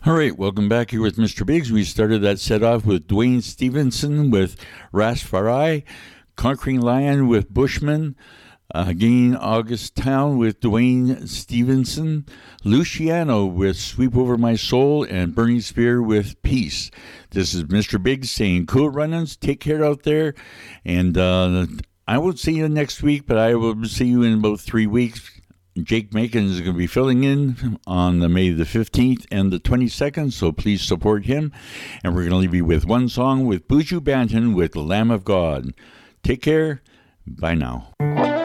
All right, welcome back here with Mr. Biggs. We started that set off with Dwayne Stevenson with Rastafari, Conquering Lion with Bushman, again August Town with Dwayne Stevenson, Luciano with Sweep Over My Soul, and Burning Spear with Peace. This is Mr. Biggs saying cool run-ins, take care out there, and I will see you next week, but I will see you in about 3 weeks. Jake Macon is going to be filling in on May the 15th and the 22nd, so please support him. And we're going to leave you with one song with Buju Banton with Lamb of God. Take care. Bye now.